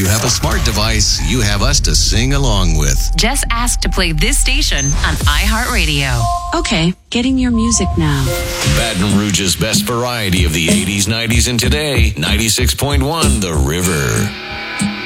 you have a smart device, you have us to sing along with. Just ask to play this station on iHeartRadio. Okay, getting your music now. Baton Rouge's best variety of the 80s, 90s, and today. 96.1 The River.